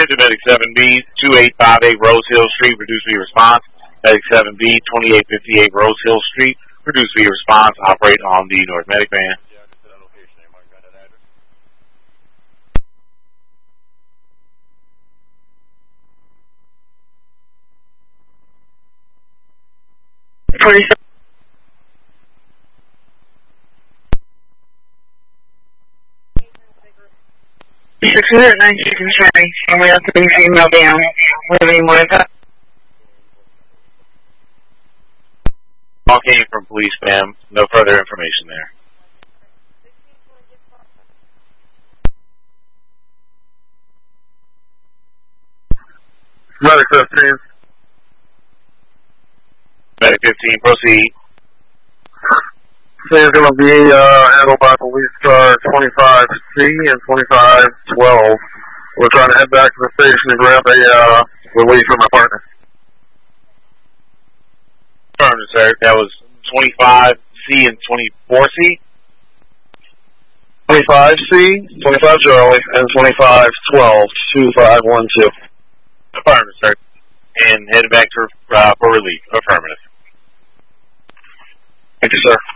Attention Medic 7B, 2858 Rose Hill Street, reduce via response. Medic 7B, 2858 Rose Hill Street, reduce via response. Operate on the North Medic van. And we also bring female down. Moving more of that. All came from police, ma'am. No further information there. Medic 15. Medic 15, proceed. They're going to be handled by police car 25C and 2512. We're trying to head back to the station to grab a release from my partner. Affirmative, sir. That was 25C and 24C? 25C, 25 Charlie, and 2512, 2512. Affirmative, sir. And headed back for relief. Affirmative. Thank you, sir.